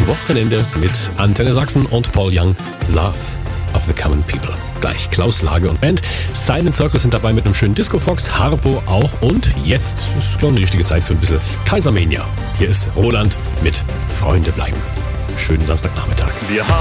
Wochenende mit Antenne Sachsen und Paul Young, Love of the Common People. Gleich Klaus Lage und Band. Silent Circle sind dabei mit einem schönen Disco Fox, Harpo auch und jetzt ist, glaube ich, die richtige Zeit für ein bisschen Kaisermania. Hier ist Roland mit Freunde bleiben. Schönen Samstagnachmittag.